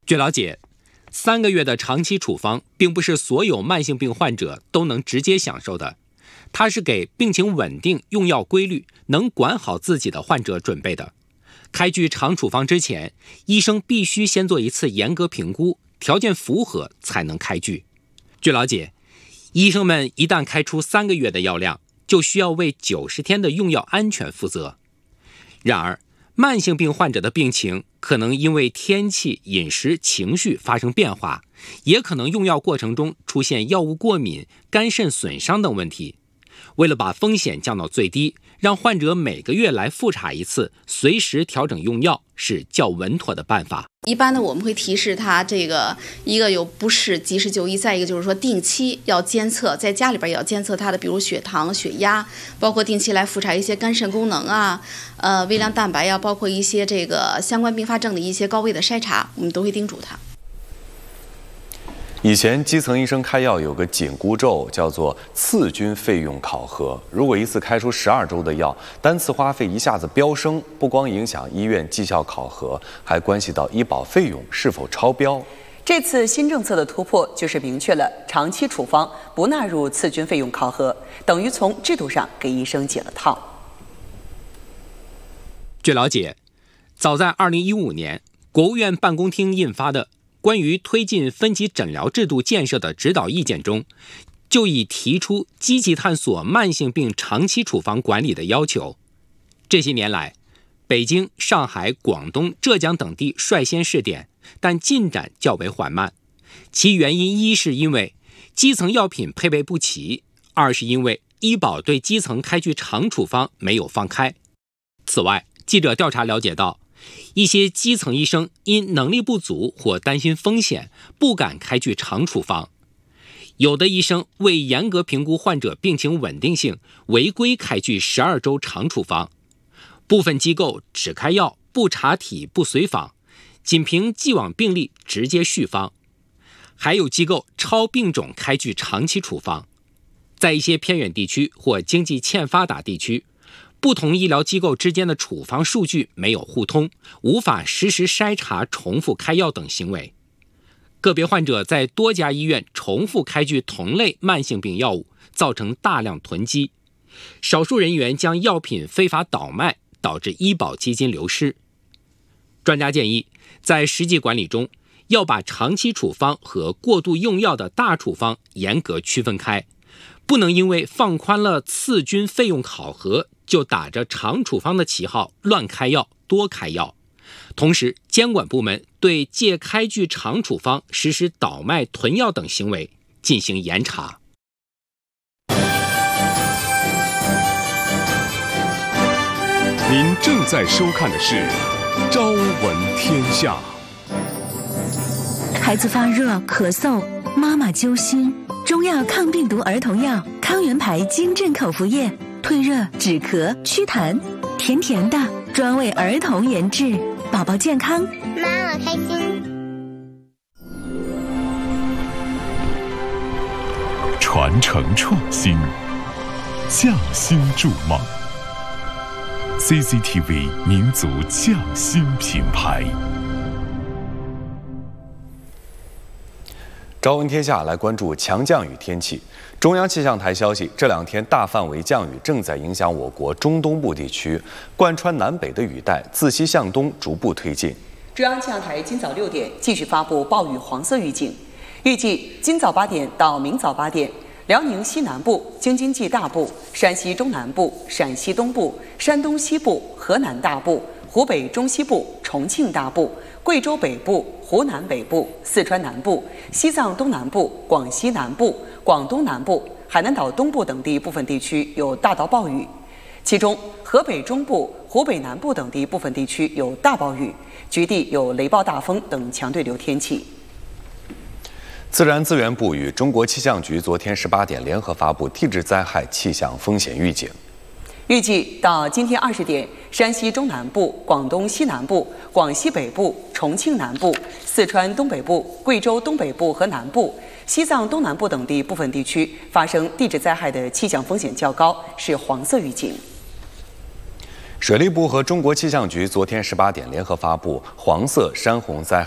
据了解，3个月的长期处方并不是所有慢性病患者都能直接享受的，它是给病情稳定、用药规律、能管好自己的患者准备的。开具长处方之前，医生必须先做一次严格评估，条件符合才能开具。据了解，医生们一旦开出3个月的药量，就需要为90天的用药安全负责。然而，慢性病患者的病情可能因为天气、饮食、情绪发生变化，也可能用药过程中出现药物过敏、肝肾损伤等问题。为了把风险降到最低，让患者每个月来复查一次，随时调整用药是较稳妥的办法。 一般的我们会提示他，一个有不适及时就医，再一个就是说定期要监测，在家里边也要监测他的，比如血糖、血压，包括定期来复查一些肝肾功能啊，微量蛋白啊，包括一些相关并发症的一些高危的筛查，我们都会叮嘱他。 以前基层医生开药有个紧箍咒，叫做次均费用考核。如果一次开出12周的药，单次花费一下子飙升，不光影响医院绩效考核，还关系到医保费用是否超标。 这次新政策的突破就是明确了长期处方不纳入次均费用考核，等于从制度上给医生解了套。 据了解，早在2015年，国务院办公厅印发的关于推进分级诊疗制度建设的指导意见中，就已提出积极探索慢性病长期处方管理的要求。这些年来，北京、上海、广东、浙江等地率先试点，但进展较为缓慢。其原因一是因为基层药品配备不齐，二是因为医保对基层开具长处方没有放开。此外，记者调查了解到，一些基层医生因能力不足或担心风险，不敢开具长处方。有的医生为严格评估患者病情稳定性，违规开具12周长处方。部分机构只开药，不查体不随访，仅凭既往病历直接续方。还有机构超病种开具长期处方。在一些偏远地区或经济欠发达地区，不同医疗机构之间的处方数据没有互通，无法实时筛查重复开药等行为。个别患者在多家医院重复开具同类慢性病药物，造成大量囤积。少数人员将药品非法倒卖，导致医保基金流失。专家建议，在实际管理中，要把长期处方和过度用药的大处方严格区分开，不能因为放宽了次均费用考核，就打着长处方的旗号乱开药、多开药。同时，监管部门对借开具长处方实施倒卖、囤药等行为进行严查。 您正在收看的是《朝闻天下》。 孩子发热、咳嗽，妈妈揪心，中药抗病毒儿童药康源牌金镇口服液，退热、止咳、祛痰，甜甜的，专为儿童研制，宝宝健康， 妈妈开心。 传承创新，匠心筑梦。CCTV 民族匠心品牌。 朝闻天下来关注强降雨天气。中央气象台消息，这2天大范围降雨正在影响我国中东部地区，贯穿南北的雨带自西向东逐步推进。 中央气象台今早6点继续发布暴雨黄色预警，预计今早8点到明早8点，辽宁西南部、京津冀大部、山西中南部、陕西东部、山东西部、河南大部、湖北中西部、重庆大部、贵州北部、湖南北部、四川南部、西藏东南部、广西南部、广东南部、海南岛东部等地部分地区有大到暴雨，其中河北中部、湖北南部等地部分地区有大暴雨，局地有雷暴大风等强对流天气。 自然资源部与中国气象局昨天18点联合发布地质灾害气象风险预警。 预计到今天20点，山西中南部、广东西南部、广西北部、重庆南部、四川东北部、贵州东北部和南部、西藏东南部等地部分地区发生地质灾害的气象风险较高，是黄色预警。 水利部和中国气象局昨天18点联合发布黄色山洪灾害